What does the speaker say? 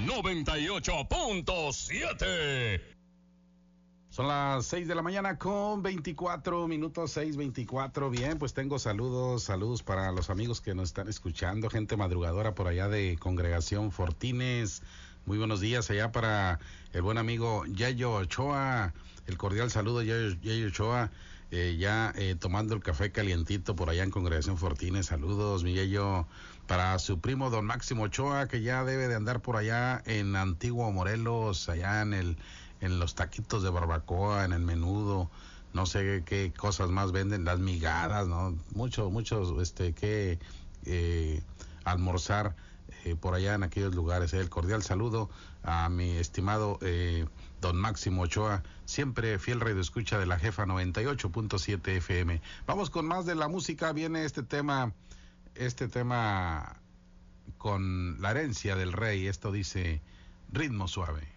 98.7. Son las 6 de la mañana con 24 minutos, 6:24. Bien, pues tengo saludos para los amigos que nos están escuchando, gente madrugadora por allá de Congregación Fortines. Muy buenos días allá para el buen amigo Yayo Ochoa. El cordial saludo, Yayo Ochoa, tomando el café calientito por allá en Congregación Fortines. Saludos, mi Yayo. Para su primo don Máximo Ochoa, que ya debe de andar por allá en Antiguo Morelos, allá en los taquitos de barbacoa, en el menudo, no sé qué cosas más venden, las migadas, ¿no? Muchos, que almorzar por allá en aquellos lugares. El cordial saludo a mi estimado don Máximo Ochoa, siempre fiel radioescucha de la Jefa 98.7 FM. Vamos con más de la música. Viene este tema con la herencia del rey. Esto dice Ritmo Suave.